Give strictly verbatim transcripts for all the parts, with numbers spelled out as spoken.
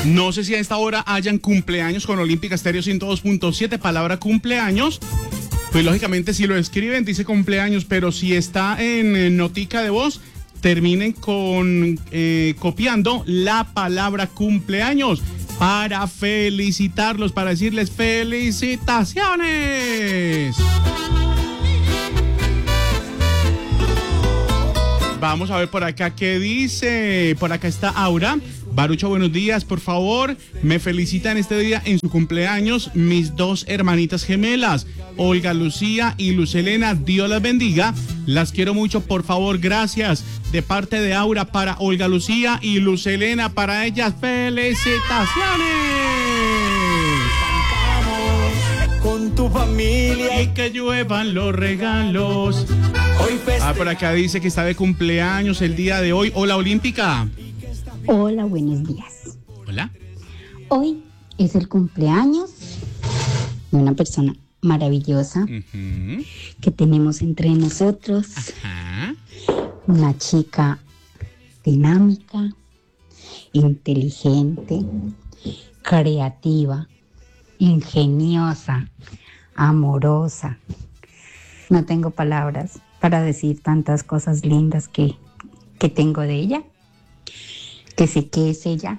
No sé si a esta hora hayan cumpleaños con Olímpica Estéreo ciento dos punto siete, palabra cumpleaños. Pues lógicamente si lo escriben dice cumpleaños, pero si está en, en notica de voz, terminen con eh, copiando la palabra cumpleaños para felicitarlos, para decirles felicitaciones. Vamos a ver por acá qué dice. Por acá está Aura. Barucho, buenos días, por favor, me felicitan este día en su cumpleaños mis dos hermanitas gemelas, Olga Lucía y Luz Helena, Dios las bendiga, las quiero mucho, por favor, gracias, de parte de Aura para Olga Lucía y Luz Helena, para ellas, felicitaciones. Cantamos con tu familia y que lluevan los regalos. Hoy ah, por acá dice que está de cumpleaños el día de hoy. Hola, Olímpica. Hola, buenos días. Hola. Hoy es el cumpleaños de una persona maravillosa uh-huh. que tenemos entre nosotros. Ajá. Una chica dinámica, inteligente, creativa, ingeniosa, amorosa. No tengo palabras para decir tantas cosas lindas que, que tengo de ella. Que sé que es ella,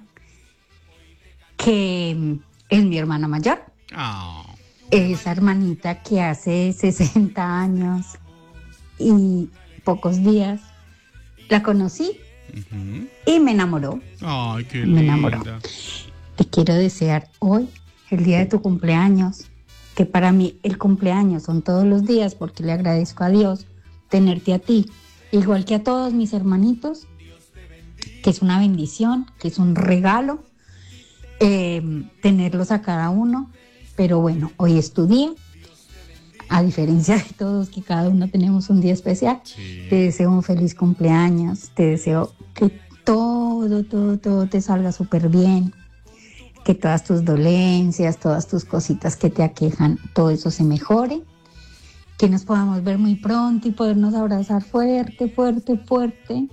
que es mi hermana mayor. Oh. Esa hermanita que hace sesenta años y pocos días la conocí uh-huh. y me enamoró. Ay, qué me linda. enamoró. Te quiero desear hoy, el día de tu cumpleaños, que para mí el cumpleaños son todos los días porque le agradezco a Dios tenerte a ti, igual que a todos mis hermanitos, que es una bendición, que es un regalo eh, tenerlos a cada uno, pero bueno, hoy es tu día, a diferencia de todos que cada uno tenemos un día especial. Sí. Te deseo un feliz cumpleaños, te deseo que todo, todo, todo te salga súper bien, que todas tus dolencias, todas tus cositas que te aquejan, todo eso se mejore, que nos podamos ver muy pronto y podernos abrazar fuerte, fuerte, fuerte.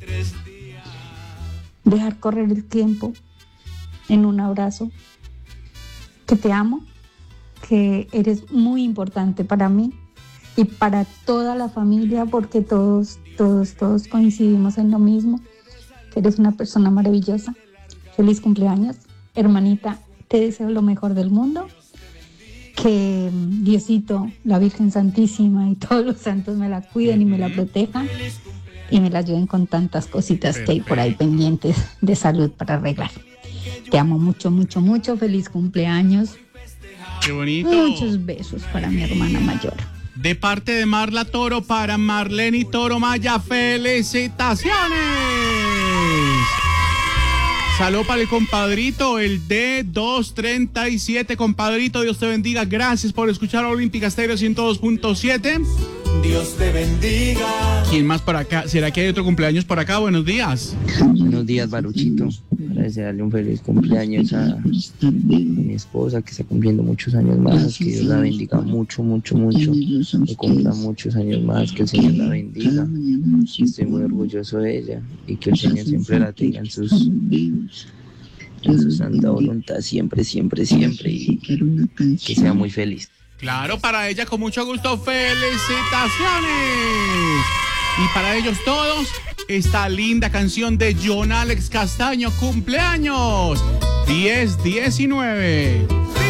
Dejar correr el tiempo en un abrazo, que te amo, que eres muy importante para mí y para toda la familia, porque todos, todos, todos coincidimos en lo mismo, que eres una persona maravillosa. Feliz cumpleaños, hermanita, te deseo lo mejor del mundo, que Diosito, la Virgen Santísima y todos los santos me la cuiden y me la protejan. Y me la ayuden con tantas cositas Perfecto. Que hay por ahí pendientes de salud para arreglar. Te amo mucho, mucho, mucho. Feliz cumpleaños. Qué bonito. Muchos besos para mi hermana mayor. De parte de Marla Toro para Marlene Toro Maya, felicitaciones. Saludos para el compadrito, el D doscientos treinta y siete. Compadrito, Dios te bendiga. Gracias por escuchar Olímpica Estéreo ciento dos punto siete. Dios te bendiga. ¿Quién más por acá? ¿Será que hay otro cumpleaños por acá? Buenos días. Buenos días, Baruchito. Para desearle un feliz cumpleaños a mi esposa, que está cumpliendo muchos años más. Que Dios la bendiga mucho, mucho, mucho. Que cumpla muchos años más. Que el Señor la bendiga. Estoy muy orgulloso de ella. Y que el Señor siempre la tenga en sus... en su santa voluntad, siempre, siempre, siempre. Y que sea muy feliz. Claro, para ella con mucho gusto, felicitaciones. Y para ellos todos, esta linda canción de John Alex Castaño, cumpleaños diez diecinueve.